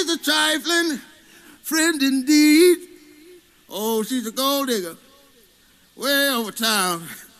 is a trifling friend indeed. Oh, she's a gold digger way over town.